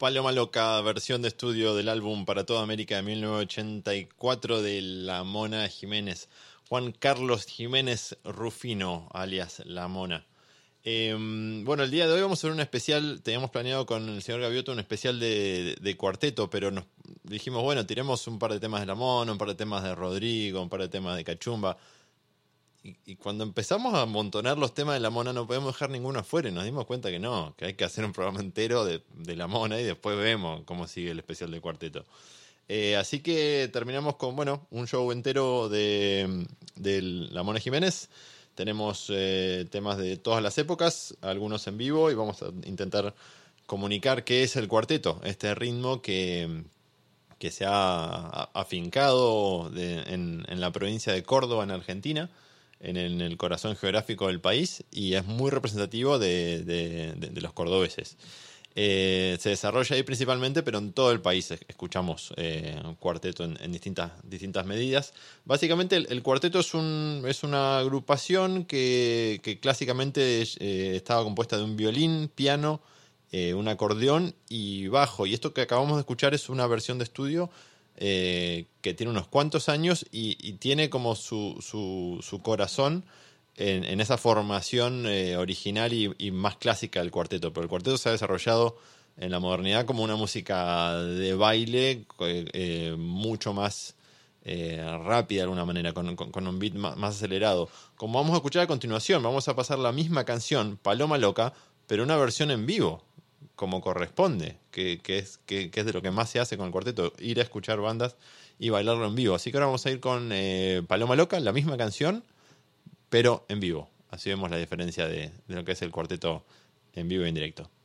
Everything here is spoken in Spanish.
Paloma Loca, versión de estudio del álbum Para Toda América de 1984 de La Mona Jiménez. Juan Carlos Jiménez Rufino, alias La Mona. Bueno, el día de hoy vamos a hacer un especial. Teníamos planeado con el señor Gaviotto un especial de cuarteto, pero nos dijimos, bueno, tiremos un par de temas de La Mona, un par de temas de Rodrigo, un par de temas de Cachumba. Y cuando empezamos a amontonar los temas de La Mona no podemos dejar ninguno afuera y nos dimos cuenta que no, que hay que hacer un programa entero de La Mona y después vemos cómo sigue el especial de cuarteto. Así que terminamos con, bueno, un show entero de La Mona Jiménez. Tenemos temas de todas las épocas, algunos en vivo, y vamos a intentar comunicar qué es el cuarteto, este ritmo que se ha afincado en la provincia de Córdoba, en Argentina, en el corazón geográfico del país, y es muy representativo de los cordobeses. Se desarrolla ahí principalmente, pero en todo el país escuchamos un cuarteto en distintas medidas. Básicamente el cuarteto es una agrupación que clásicamente estaba compuesta de un violín, piano, un acordeón y bajo. Y esto que acabamos de escuchar es una versión de estudio que tiene unos cuantos años y tiene como su corazón en esa formación original y más clásica del cuarteto. Pero el cuarteto se ha desarrollado en la modernidad como una música de baile mucho más rápida de alguna manera, con un beat más acelerado. Como vamos a escuchar a continuación, vamos a pasar la misma canción, Paloma Loca, pero una versión en vivo, como corresponde, que es de lo que más se hace con el cuarteto, ir a escuchar bandas y bailarlo en vivo. Así que ahora vamos a ir con Paloma Loca, la misma canción, pero en vivo. Así vemos la diferencia de lo que es el cuarteto en vivo y en directo.